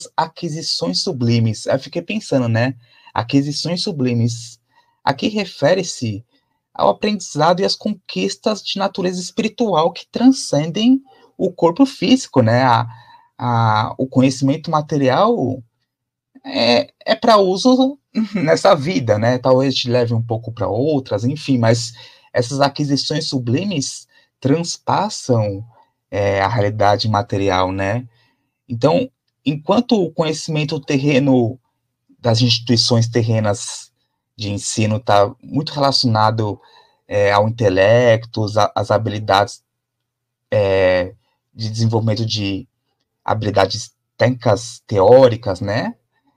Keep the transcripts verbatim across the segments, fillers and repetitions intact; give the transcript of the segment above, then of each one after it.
aquisições sublimes. Aí eu fiquei pensando, né? Aquisições sublimes. Aqui refere-se ao aprendizado e às conquistas de natureza espiritual que transcendem o corpo físico, né? A, a, o conhecimento material é, é para uso nessa vida, né? Talvez te leve um pouco para outras, enfim, mas essas aquisições sublimes transpassam é, a realidade material, né? Então, enquanto o conhecimento terreno das instituições terrenas de ensino está muito relacionado é, ao intelecto, às habilidades é, de desenvolvimento de habilidades técnicas teóricas, né?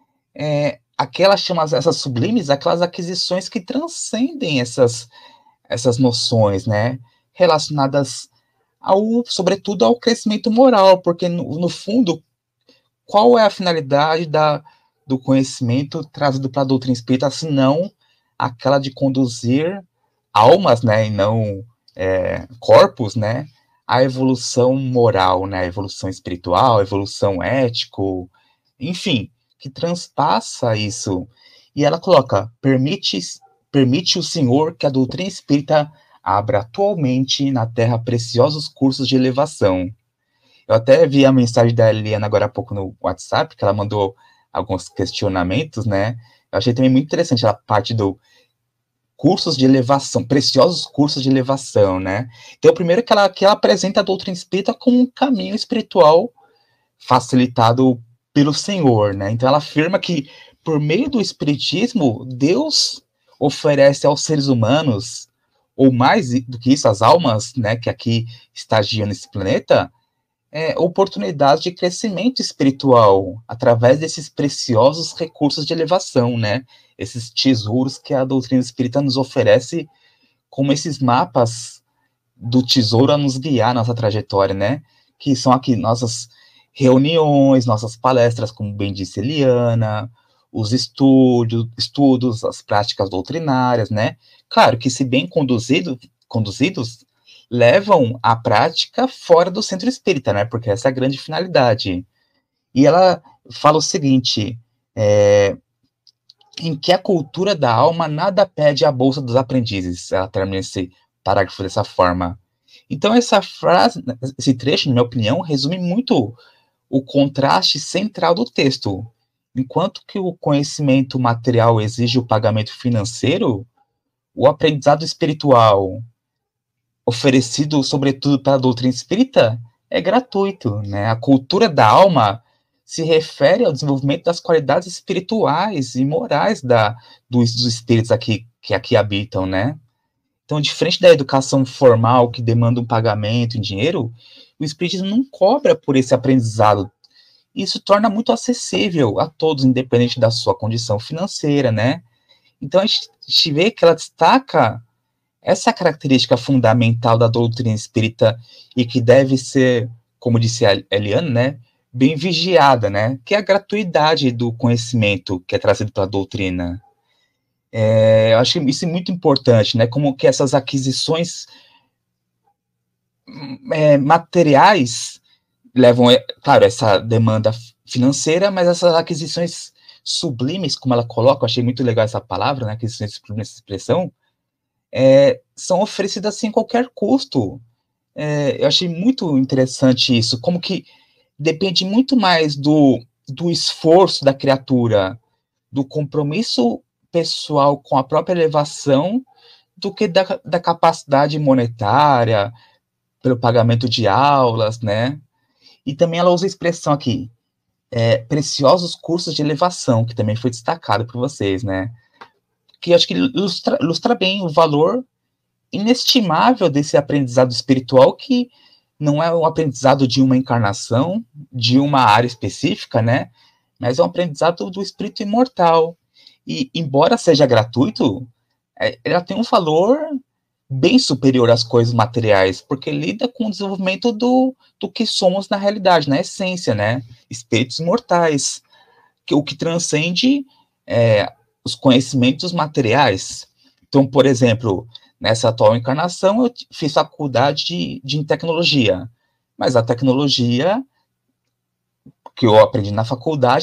É, aquelas chamas essas sublimes, aquelas aquisições que transcendem essas essas noções, né? Relacionadas ao, sobretudo, ao crescimento moral, porque no, no fundo, qual é a finalidade da, do conhecimento trazido para a doutrina espírita, se não aquela de conduzir almas, né, e não é, corpos, né, à evolução moral, né, a evolução espiritual, a evolução ético, enfim, que transpassa isso. E ela coloca, permite, permite o Senhor que a doutrina espírita abra atualmente na Terra preciosos cursos de elevação. Eu até vi a mensagem da Eliana agora há pouco no WhatsApp, que ela mandou alguns questionamentos, né? Eu achei também muito interessante a parte do cursos de elevação, preciosos cursos de elevação, né? Então, o primeiro é que ela, que ela apresenta a doutrina espírita como um caminho espiritual facilitado pelo Senhor, né? Então, ela afirma que, por meio do espiritismo, Deus oferece aos seres humanos, ou mais do que isso, as almas, né, que aqui estagiam nesse planeta, é, oportunidades de crescimento espiritual através desses preciosos recursos de elevação, né? Esses tesouros que a doutrina espírita nos oferece, como esses mapas do tesouro a nos guiar nossa trajetória, né? Que são aqui nossas reuniões, nossas palestras, como bem disse Eliana, os estúdios, estudos, as práticas doutrinárias, né? Claro que, se bem conduzido, conduzidos, levam à prática fora do centro espírita, né? Porque essa é a grande finalidade. E ela fala o seguinte, é, em que a cultura da alma nada pede à bolsa dos aprendizes. Ela termina esse parágrafo dessa forma. Então, essa frase, esse trecho, na minha opinião, resume muito o contraste central do texto. Enquanto que o conhecimento material exige o pagamento financeiro, o aprendizado espiritual, oferecido sobretudo pela doutrina espírita, é gratuito, né? A cultura da alma se refere ao desenvolvimento das qualidades espirituais e morais da, dos, dos espíritos aqui, que aqui habitam, né? Então, diferente da educação formal, que demanda um pagamento em dinheiro, o espiritismo não cobra por esse aprendizado. Isso torna muito acessível a todos, independente da sua condição financeira, né? Então, a gente, a gente vê que ela destaca essa característica fundamental da doutrina espírita e que deve ser, como disse a Eliane, né, bem vigiada, né, que é a gratuidade do conhecimento que é trazido pela doutrina. É, eu acho que isso é muito importante, né, como que essas aquisições é, materiais levam, é, claro, essa demanda financeira, mas essas aquisições sublimes, como ela coloca, eu achei muito legal essa palavra, né, aquisições sublimes, essa expressão, é, são oferecidas sem qualquer custo. É, eu achei muito interessante isso, como que depende muito mais do, do esforço da criatura, do compromisso pessoal com a própria elevação, do que da, da capacidade monetária, pelo pagamento de aulas, né? E também ela usa a expressão aqui, é, preciosos cursos de elevação, que também foi destacado por vocês, né? Que eu acho que ilustra, ilustra bem o valor inestimável desse aprendizado espiritual, que não é um aprendizado de uma encarnação, de uma área específica, né? Mas é um aprendizado do espírito imortal. E, embora seja gratuito, é, ela tem um valor bem superior às coisas materiais, porque lida com o desenvolvimento do, do que somos na realidade, na essência, né? Espíritos imortais, que, o que transcende é, os conhecimentos materiais. Então, por exemplo, nessa atual encarnação, eu fiz faculdade de, de tecnologia, mas a tecnologia que eu aprendi na faculdade,